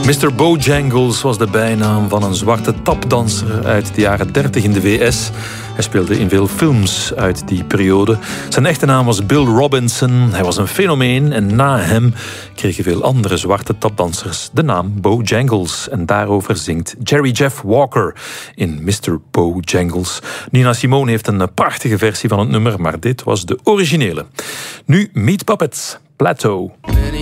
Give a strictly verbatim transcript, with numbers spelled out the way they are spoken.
mister Bojangles was de bijnaam van een zwarte tapdanser uit de jaren dertig in de V S. Hij speelde in veel films uit die periode. Zijn echte naam was Bill Robinson. Hij was een fenomeen en na hem kregen veel andere zwarte tapdansers de naam Bojangles. En daarover zingt Jerry Jeff Walker in mister Bojangles. Nina Simone heeft een prachtige versie van het nummer, maar dit was de originele. Nu Meat Puppets, Plateau.